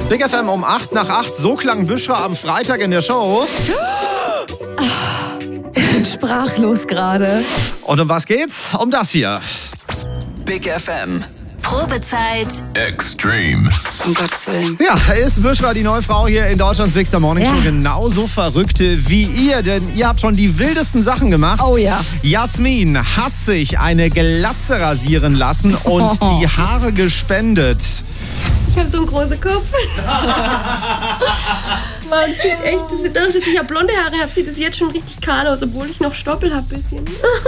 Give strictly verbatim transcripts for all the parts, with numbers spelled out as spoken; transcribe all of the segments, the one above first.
Big F M um acht nach acht. So klang Büschra am Freitag in der Show. Ich bin sprachlos gerade. Und um was geht's? Um das hier. Big F M. Probezeit Extreme. Um Gottes Willen. Ja, ist Büschra die neue Frau hier in Deutschlands Big Star Morning Show Ja. genauso verrückt wie ihr? Denn ihr habt schon die wildesten Sachen gemacht. Oh ja. Jasmin hat sich eine Glatze rasieren lassen und Oh. die Haare gespendet. Ich habe so einen großen Kopf. Man sieht echt, das sieht, dadurch, dass ich ja blonde Haare habe, sieht es jetzt schon richtig kahl aus, obwohl ich noch Stoppel habe bisschen.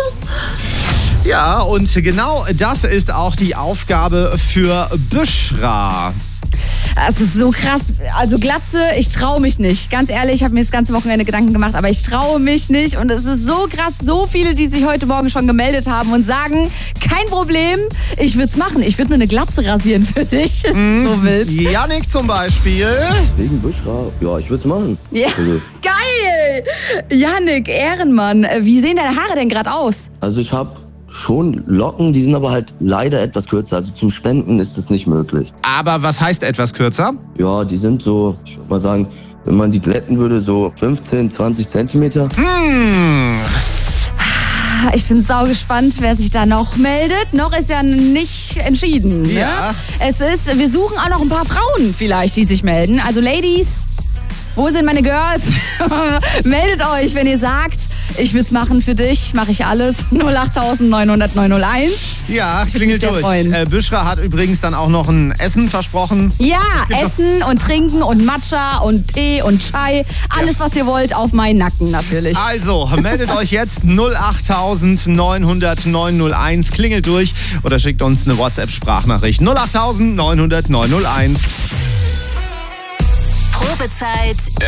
Ja, und genau das ist auch die Aufgabe für Büschra. Es ist so krass. Also Glatze, ich traue mich nicht. Ganz ehrlich, ich habe mir das ganze Wochenende Gedanken gemacht, aber ich traue mich nicht. Und es ist so krass, so viele, die sich heute Morgen schon gemeldet haben und sagen, kein Problem, ich würde es machen. Ich würde mir eine Glatze rasieren für dich. Das ist so wild. Yannick zum Beispiel. Wegen Büschra? Ja, ich würde es machen. Ja. Also, Geil! Yannick, Ehrenmann. Wie sehen deine Haare denn gerade aus? also ich habe schon Locken, die sind aber halt leider etwas kürzer. Also zum Spenden ist das nicht möglich. Aber was heißt etwas kürzer? Ja, die sind so, ich würde mal sagen, wenn man die glätten würde, so fünfzehn, zwanzig Zentimeter. Hm. Ich bin sau gespannt, wer sich da noch meldet. Noch ist ja nicht entschieden. Ne? Ja. Es ist, wir suchen auch noch ein paar Frauen vielleicht, die sich melden. Also Ladies, wo sind meine Girls? Meldet euch, wenn ihr sagt, ich will's machen für dich, mache ich alles. null acht neun null null neun null eins. Ja, mich klingelt sehr durch. freuen. Äh, Büschra hat übrigens dann auch noch ein Essen versprochen. Ja, Essen und Trinken und Matcha und Tee und Chai. Alles, was ihr wollt, auf meinen Nacken natürlich. Also, meldet euch jetzt null acht neun null null neun null eins, klingelt durch oder schickt uns eine WhatsApp-Sprachnachricht. null acht neun null null neun null eins. Probezeit